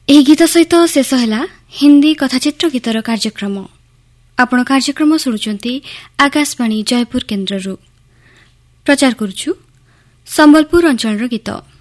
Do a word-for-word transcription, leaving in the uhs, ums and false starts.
ଏହି ଗୀତ ସହିତ ଶେଷ ହେଲା ହିନ୍ଦୀ କଥାଚିତ୍ର ଗୀତର କାର୍ଯ୍ୟକ୍ରମ। ଆପଣ କାର୍ଯ୍ୟକ୍ରମ ଶୁଣୁଛନ୍ତି ଆକାଶବାଣୀ ଜୟପୁର କେନ୍ଦ୍ରରୁ। ପ୍ରଚାର କରୁଛୁ ସମ୍ବଲପୁର ଅଞ୍ଚଳର ଗୀତ।